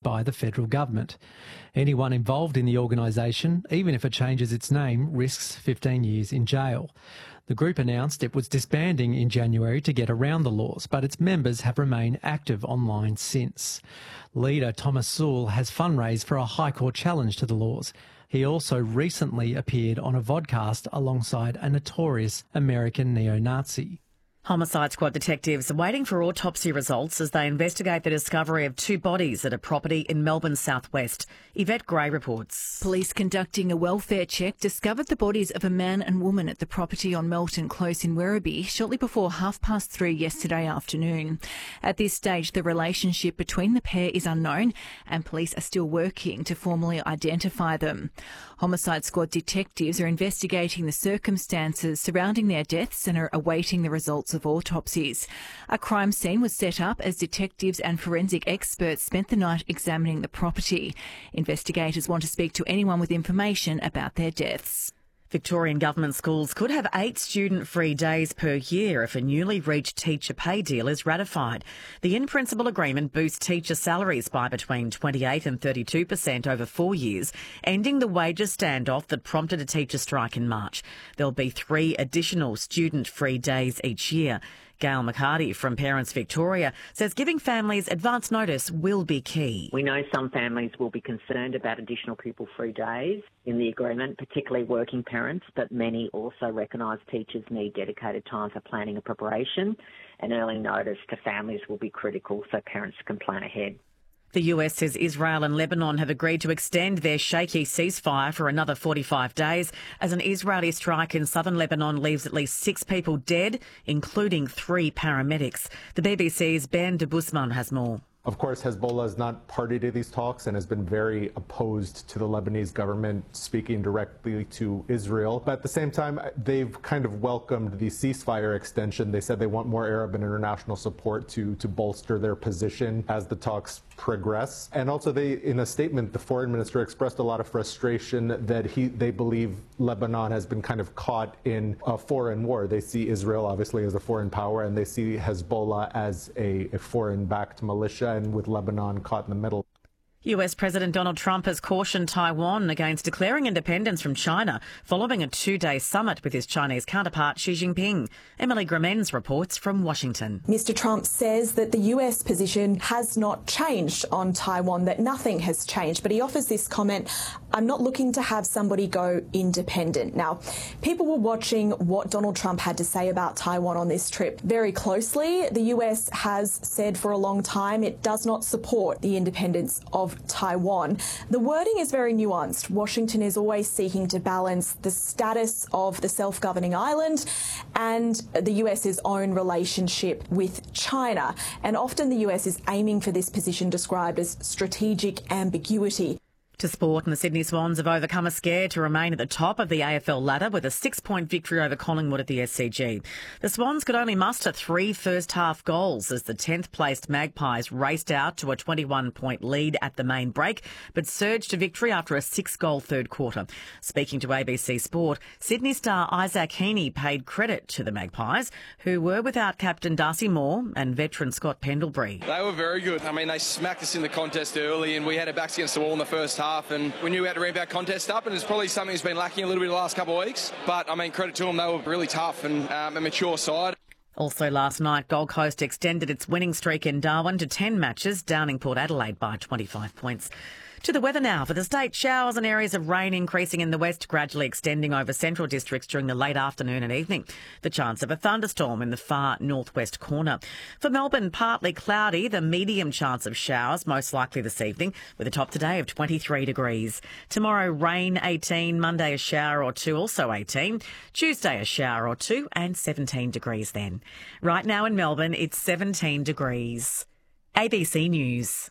by the federal government. Anyone involved in the organisation, even if it changes its name, risks 15 years in jail. The group announced it was disbanding in January to get around the laws, but its members have remained active online since. Leader Thomas Sewell has fundraised for a High Court challenge to the laws. He also recently appeared on a vodcast alongside a notorious American neo-Nazi. Homicide Squad detectives are waiting for autopsy results as they investigate the discovery of two bodies at a property in Melbourne's southwest. Yvette Gray reports. Police conducting a welfare check discovered the bodies of a man and woman at the property on Melton Close in Werribee shortly before 3:30 yesterday afternoon. At this stage, the relationship between the pair is unknown and police are still working to formally identify them. Homicide Squad detectives are investigating the circumstances surrounding their deaths and are awaiting the results of autopsies. A crime scene was set up as detectives and forensic experts spent the night examining the property. Investigators want to speak to anyone with information about their deaths. Victorian government schools could have 8 student-free days per year if a newly reached teacher pay deal is ratified. The in-principle agreement boosts teacher salaries by between 28% and 32% over 4 years, ending the wages standoff that prompted a teacher strike in March. There'll be 3 additional student-free days each year. Gail McCarty from Parents Victoria says giving families advance notice will be key. We know some families will be concerned about additional pupil-free days in the agreement, particularly working parents, but many also recognise teachers need dedicated time for planning and preparation, and early notice to families will be critical so parents can plan ahead. The US says Israel and Lebanon have agreed to extend their shaky ceasefire for another 45 days as an Israeli strike in southern Lebanon leaves at least 6 people dead, including 3 paramedics. The BBC's Ben de Busman has more. Of course, Hezbollah is not party to these talks and has been very opposed to the Lebanese government speaking directly to Israel. But at the same time, they've kind of welcomed the ceasefire extension. They said they want more Arab and international support to bolster their position as the talks progress. And also, in a statement, the foreign minister expressed a lot of frustration that they believe Lebanon has been kind of caught in a foreign war. They see Israel obviously as a foreign power, and they see Hezbollah as a foreign-backed militia, and with Lebanon caught in the middle. US President Donald Trump has cautioned Taiwan against declaring independence from China following a 2-day summit with his Chinese counterpart Xi Jinping. Emily Gramenz reports from Washington. Mr. Trump says that the US position has not changed on Taiwan, that nothing has changed, but he offers this comment, "I'm not looking to have somebody go independent." Now, people were watching what Donald Trump had to say about Taiwan on this trip very closely. The US has said for a long time it does not support the independence of Taiwan. The wording is very nuanced. Washington is always seeking to balance the status of the self-governing island and the US's own relationship with China. And often the US is aiming for this position described as strategic ambiguity. To sport, and the Sydney Swans have overcome a scare to remain at the top of the AFL ladder with a 6-point victory over Collingwood at the SCG. The Swans could only muster 3 first-half goals as the 10th-placed Magpies raced out to a 21-point lead at the main break, but surged to victory after a 6-goal third quarter. Speaking to ABC Sport, Sydney star Isaac Heaney paid credit to the Magpies, who were without captain Darcy Moore and veteran Scott Pendlebury. They were very good. I mean, they smacked us in the contest early and we had our backs against the wall in the first half. And we knew we had to ramp our contest up, and it's probably something that's been lacking a little bit the last couple of weeks. But, I mean, credit to them, they were really tough and a mature side. Also last night, Gold Coast extended its winning streak in Darwin to 10 matches, downing Port Adelaide by 25 points. To the weather now. For the state, showers and areas of rain increasing in the west, gradually extending over central districts during the late afternoon and evening. The chance of a thunderstorm in the far northwest corner. For Melbourne, partly cloudy, the medium chance of showers, most likely this evening, with a top today of 23 degrees. Tomorrow, rain 18, Monday a shower or 2, also 18. Tuesday a shower or 2 and 17 degrees then. Right now in Melbourne, it's 17 degrees. ABC News.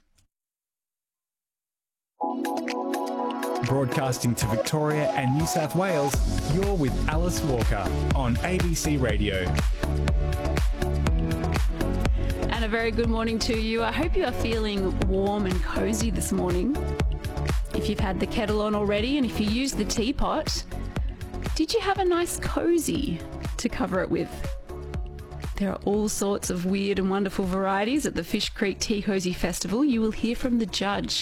Broadcasting to Victoria and New South Wales, you're with Alice Walker on ABC Radio. And a very good morning to you. I hope you are feeling warm and cosy this morning. If you've had the kettle on already and if you use the teapot, did you have a nice cosy to cover it with? There are all sorts of weird and wonderful varieties at the Fish Creek Tea Cosy Festival. You will hear from the judge,